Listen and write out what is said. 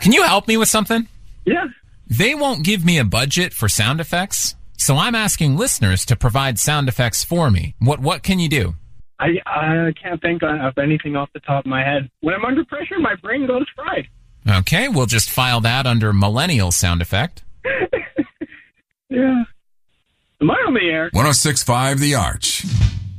Can you help me with something? Yeah. They won't give me a budget for sound effects, so I'm asking listeners to provide sound effects for me. What can you do? I can't think of anything off the top of my head. When I'm under pressure, my brain goes fried. Okay, we'll just file that under millennial sound effect. Yeah. Am I on the air? 106.5 The Arch.